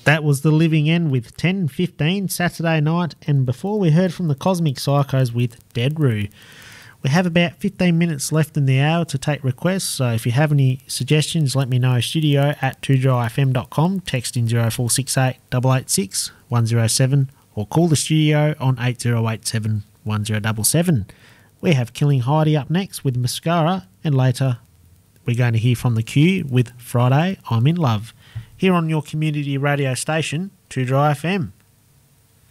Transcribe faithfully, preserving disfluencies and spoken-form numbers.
That was The Living End with ten fifteen Saturday night, and before we heard from the Cosmic Psychos with Dead Roo. We have about fifteen minutes left in the hour to take requests, so if you have any suggestions, let me know. Studio at two dry f m dot com, text in zero four six eight eight eight six one zero seven, or call the studio on eight zero eight seven one zero seven seven. We have Killing Heidi up next with Mascara, and later we're going to hear from The Q with Friday I'm in Love, here on your community radio station, two dry F M.